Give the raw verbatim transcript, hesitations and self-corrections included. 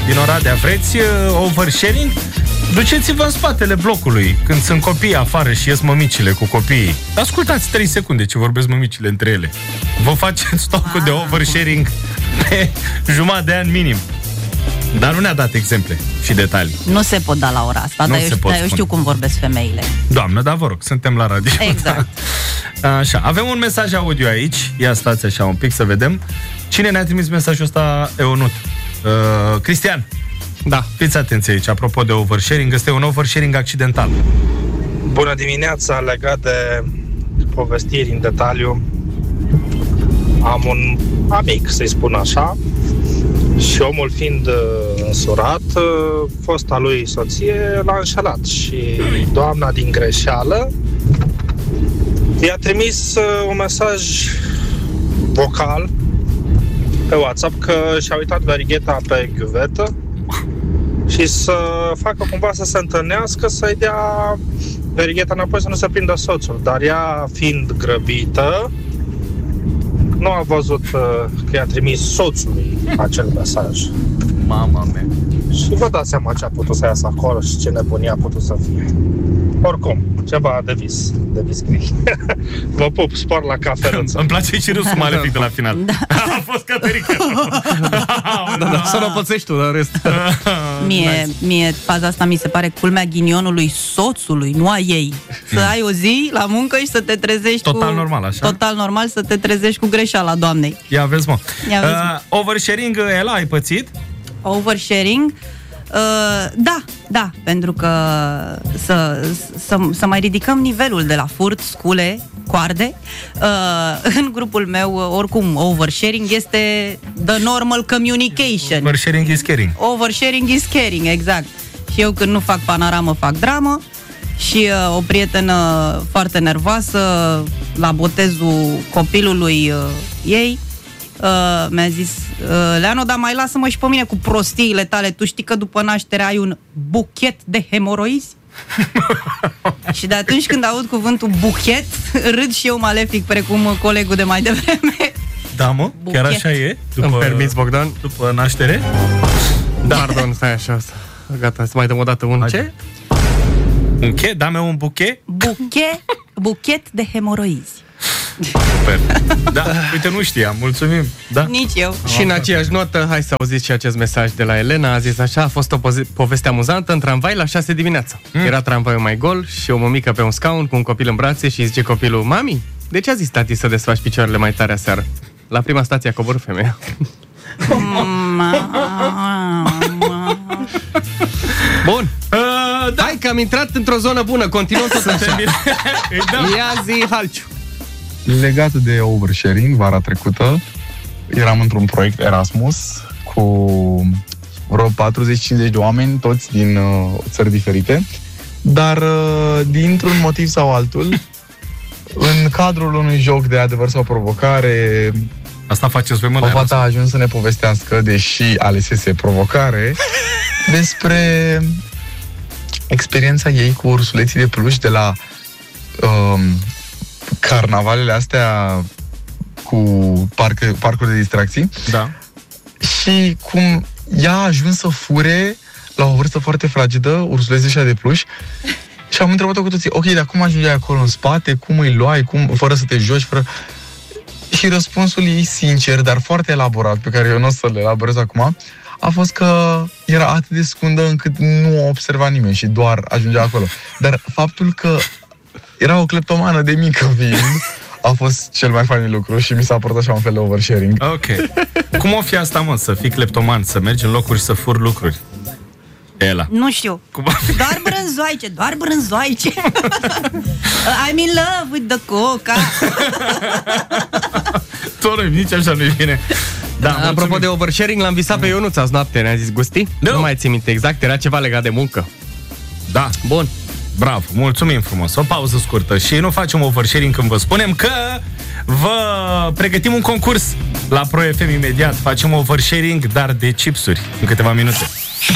din Oradea. Vreți uh, oversharing? Duceți-vă în spatele blocului când sunt copii afară și ies mămicile cu copiii. Ascultați trei secunde ce vorbesc mămicile între ele. Vă faceți stocul de oversharing pe jumătate de an minim. Dar nu ne-a dat exemple și detalii. Nu se pot da la ora asta, Nu dar se eu, pot dar eu știu cum vorbesc femeile. Doamnă, dar vă rog, suntem la radio. Exact. Așa, avem un mesaj audio aici. Ia stați așa un pic să vedem. Cine ne-a trimis mesajul ăsta? Eonut. Uh, Cristian. Da. Fiți atenți aici, apropo de oversharing. Este un oversharing accidental. Bună dimineața, legat de povestiri în detaliu. Am un amic, să-i spun așa, și omul fiind uh, însurat, uh, fosta lui soție l-a înșelat și doamna din greșeală i-a trimis uh, un mesaj vocal pe WhatsApp că și-a uitat verigheta pe ghiuvetă și să facă cumva să se întâlnească, să-i dea verigheta înapoi să nu se prindă soțul. Dar ea, fiind grăbită, nu a văzut uh, că i-a trimis soțului acel mesaj. Mama mea. Și vă dați seama ce a putut să iasă acolo și ce nebunie a putut să fie. Oricum, ceva de vis, de vis gri. Vă pup, spor la cafeluță. Îmi place și râsul malefic de la final. Da. A fost Caterica. Da, da, să nu pățești tu, dar rest. Mie, Nice. mie faza asta mi se pare culmea ghinionului soțului, nu a ei. Să ai o zi la muncă și să te trezești Total cu... normal, așa? Total normal să te trezești cu greșeala doamnei. Ia vezi, mă. Ia vezi, Uh, oversharing, Ela, ai pățit? Oversharing. Uh, da, da, pentru că să, să, să mai ridicăm nivelul de la furt, scule, coarde. Uh, în grupul meu, oricum, oversharing este the normal communication. Oversharing is caring. Oversharing is caring, exact. Și eu când nu fac panoramă, fac dramă. Și uh, o prietenă foarte nervoasă la botezul copilului uh, ei uh, mi-a zis uh, Leano, dar mai lasă-mă și pe mine cu prostiile tale. Tu știi că după naștere ai un buchet de hemoroizi? Și de atunci când aud cuvântul buchet, râd și eu malefic, precum colegul de mai devreme. Da, mă? Buchet. Chiar așa e? Îmi permiți, Bogdan? După naștere? Da. Pardon, stai așa. Gata, să mai dăm o dată un Hai. ce? Un che? Dame un buchet? Buchet, buchet de hemoroizi. Super. Da, uite, nu știam. Mulțumim. Da? Nici eu. Și în aceeași notă, hai să auziți și acest mesaj de la Elena. A zis așa: a fost o poze- poveste amuzantă în tramvai la șase dimineața. Mm. Era tramvaiul mai gol și o mămică pe un scaun cu un copil în brațe și zice copilul: mami, de ce a zis tati să desfaci picioarele mai tare aseară? La prima stație a coborât femeia. Bun. Uh, da. Hai că am intrat într-o zonă bună. Continuăm tot așa. Îi dăm. Ia zi, Halciu. Legat de oversharing, vara trecută, eram într-un proiect Erasmus cu vreo patruzeci cincizeci de oameni, toți din uh, țări diferite, dar uh, dintr-un motiv sau altul, în cadrul unui joc de adevăr sau provocare, Asta faceți voi, mă, o de fată a ajuns să ne povestească, deși alesese provocare, despre experiența ei cu ursuleții de pluș de la um, carnavalele astea cu parc, parcuri de distracții. Da. Și cum ea a ajuns să fure la o vârstă foarte fragedă ursuleții ăștia de pluș. Și am întrebat-o cu toții: ok, dar cum ajungeai acolo în spate? Cum îi luai? Cum, fără să te joci? Fără... Și răspunsul ei sincer, dar foarte elaborat, pe care eu nu o să-l elaborez acum, a fost că era atât de scundă încât nu o observa nimeni și doar ajungea acolo. Dar faptul că era o cleptomană de mică fiind a fost cel mai fain lucru și mi s-a părut așa un fel de oversharing. Ok. Cum o fi asta, mă, să fii cleptoman, să mergi în locuri și să furi lucruri? Ela. Nu știu. Cum? Doar brânzoaice, doar brânzoaice. I'm in love with the coca. Tot nici așa nu-i vine. Da, Apropo mulțumim. de oversharing, l-am visat pe Ionuț azi noapte. Ne-a zis: Gusti? No. Nu mai țin minte exact, era ceva legat de muncă. Da. Bun. Bravo, mulțumim frumos. O pauză scurtă și nu facem oversharing când vă spunem că vă pregătim un concurs la Pro F M imediat. Facem oversharing, dar de chipsuri, în câteva minute.